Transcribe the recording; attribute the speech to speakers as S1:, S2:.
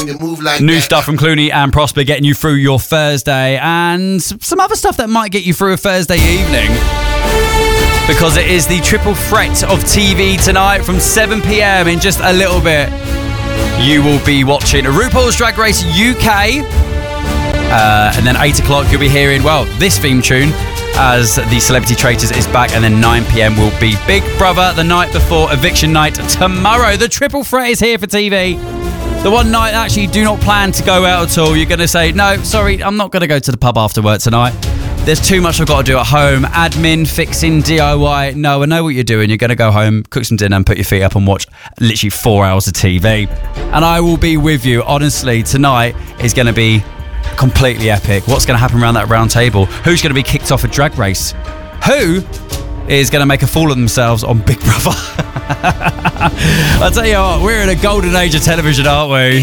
S1: when you move like
S2: New
S1: that.
S2: stuff from Clooney and Prosper getting you through your Thursday, and some other stuff that might get you through a Thursday evening, because it is the triple threat of TV tonight from 7 p.m. in just a little bit. You will be watching RuPaul's Drag Race UK, and then 8 o'clock you'll be hearing, well, this theme tune as the Celebrity Traitors is back, and then 9 p.m. will be Big Brother the night before eviction night tomorrow. The triple threat is here for TV. The one night actually you do not plan to go out at all. You're going to say, no, sorry, I'm not going to go to the pub after work tonight. There's too much I've got to do at home. Admin, fixing, DIY. No, I know what you're doing. You're going to go home, cook some dinner and put your feet up and watch literally 4 hours of TV. And I will be with you. Honestly, tonight is going to be completely epic. What's going to happen around that round table? Who's going to be kicked off a drag race? Who is going to make a fool of themselves on Big Brother? I'll tell you what, we're in a golden age of television, aren't we?